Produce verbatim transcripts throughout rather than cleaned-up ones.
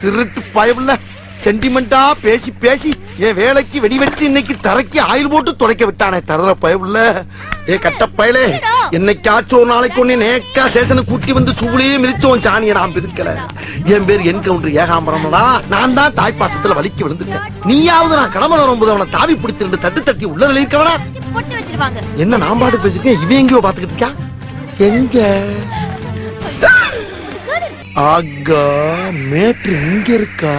திருட்டு பயவுல சென்டிமெண்டா பேசி பேசி என் வேலைக்கு வெடி வச்சு இன்னைக்கு தரைக்கு ஆயில் போட்டு துடைக்க விட்டானே தரல பயவுல. ஏ கட்ட பயலே, என்னைக்காச்சும் ஒரு நாளைக்கு ஒண்ணு நேக்கா சேசனை கூட்டி வந்து சூளையே மிதிச்சோம் சாணியை நான் பிரிக்கல. என் பேர் என்கவுண்டர் ஏகாம்பரம்டா. நான் தான் தாய்ப்பாசத்துல வலிக்கு விழுந்துட்டேன். நீயாவது நான் கடமை வரும்போது அவனை தாவி பிடிச்சிருந்து தட்டு தட்டி உள்ளதுல இருக்கவனா என்ன நான் பாட்டு பேசிருக்கேன். இவன் எங்கேயோ பாத்துக்கிட்டு இருக்கா. எங்க ஆகா மேட்ரு இங்க இருக்கா?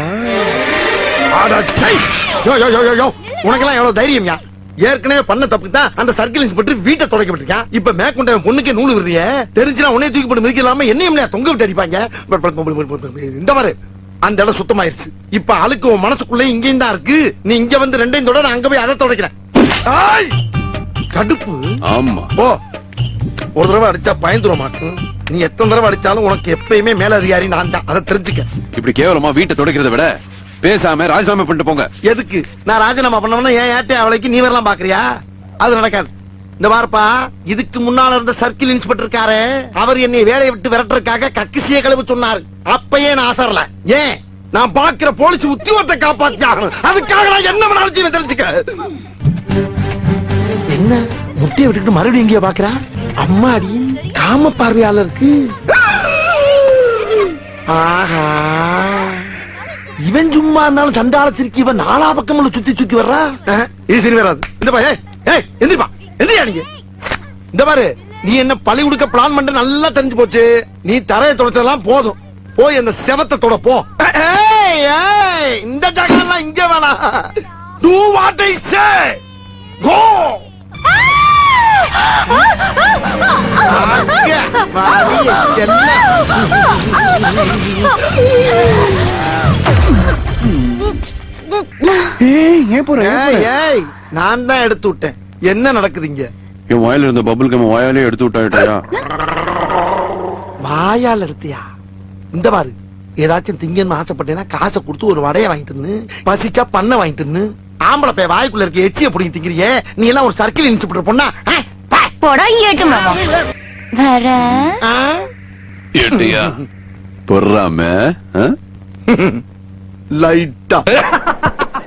உனக்கெல்லாம் எவ்வளவு தைரியம்? ஏற்கனவே பண்ண தப்புக்கு தான் அந்த சர்க்கிள் இன்ஸ்பெக்டர் வீட்டை தொடக்கப்பட்டிருக்கான். இப்ப மேற்கொண்ட பொண்ணுக்கே நூல் விடுறிய தெரிஞ்சுனா உன்னை தூக்கி போட்டு மிதிக்க இல்லாம என்னையும் தொங்க விட்டு அடிப்பாங்க. இந்த மாதிரி அந்த இடம் சுத்தமாயிருச்சு. இப்ப அழுக்கு உன் மனசுக்குள்ள இங்கேயும் தான் இருக்கு. நீ இங்க வந்து ரெண்டையும் தொட, நான் அங்க போய் அதை தொடக்கிறேன். கடுப்பு. ஆமா ஓ, ஒரு தடவை அடிச்சா பயந்துருமாக்கும். நீ எத்தனை தடவை அடிச்சாலும் உனக்கு எப்பயுமே மேல அதிகாரி நான் தான், அதை தெரிஞ்சுக்க. இப்படி கேவலமா வீட்டை தொடக்கிறத விட பேசாம ராஜினாமா பண்ணிட்டு போங்க. எதுக்கு நான் ராஜினாமா பண்ணவனா ஏன் ஏட்டே அவளைக்கு நீ வரலாம் பாக்குறியா? அது நடக்காது. இந்த வாரப்பா, இதுக்கு முன்னால இருந்த சர்க்கிள் இன்ஸ்பெக்டர் இருக்காரு, அவர் என்னை வேலையை விட்டு விரட்டுறதுக்காக கக்கிசிய கழுவு சொன்னாரு. அப்பயே நான் அசரல. ஏன் நான் பாக்குற போலீஸ் உத்தியோகத்தை காப்பாத்தி ஆகணும். அதுக்காக நான் என்ன வேணாலும் தெரிஞ்சுக்க. என்ன முட்டையை விட்டுட்டு மறுபடியும் எங்கேயோ பாக்குறா? அம்மாடி காம பார்வையாளருக்கு. ஆஹா, இவன் சும்மா இருந்தாலும் சண்டாளத்திற்கு இவன் நாலா பக்கம் சுத்தி சுத்தி வர்றா. இது சரி வராது. இந்த பா ஏய் எந்திரிப்பா, எந்திரியா நீங்க. இந்த பாரு, நீ என்ன பழி கொடுக்க பிளான் பண்ண நல்லா தெரிஞ்சு போச்சு. நீ தரையை தொடச்சதெல்லாம் போதும், போய் அந்த செவத்தை தொட போ. இந்த ஜகலாம் இங்க வேணாம். Do what I say. Go. நான் தான் எடுத்து விட்டேன். என்ன நடக்குது இங்க? என் வாயில இருந்த பபுள் கம் வாயாலே எடுத்து விட்டாயா? வாயால் எடுத்தியா? இந்த பாரு, ஏதாச்சும் திங்கன்னு ஆசைப்பட்டேன்னா காசை கொடுத்து ஒரு வடையை வாங்கிட்டு, பசிச்சா பண்ண வாங்கிட்டு, ஆம்பளை பைய வாய்க்குள்ள இருக்க எச்சிய புடிங்கி திங்கிறியே. நீ எல்லாம் ஒரு சர்க்கிள் இன்ஸ்பெக்டர் பொண்ணா? போடா ஏட்டு மாமா. வர ஏட்டியா பொறாம லைட்டா